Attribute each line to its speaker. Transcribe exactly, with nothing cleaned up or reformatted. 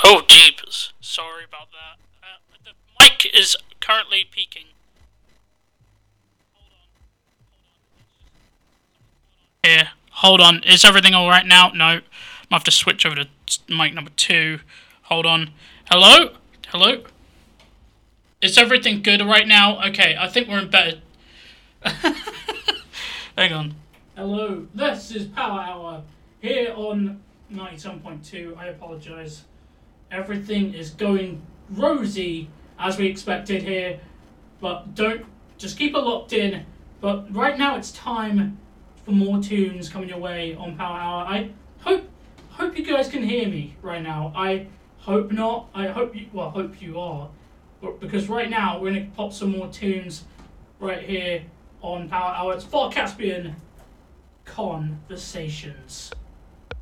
Speaker 1: Oh, jeepers. Sorry about that. Uh, the mic is currently peaking. Hold on. Here. Hold on. Is everything alright now? No. I'm gonna have to switch over to mic number two. Hold on. Hello? Hello? Is everything good right now? Okay, I think we're in better... Hang on. Hello, this is Power Hour here on ninety-seven point two. I apologise. Everything is going rosy as we expected here, but don't just keep it locked in. But right now it's time for more tunes coming your way on Power Hour. I hope hope you guys can hear me right now. I hope not. I hope you well hope you are, but because right now we're gonna pop some more tunes right here on Power Hour. It's Far Caspian Conversations.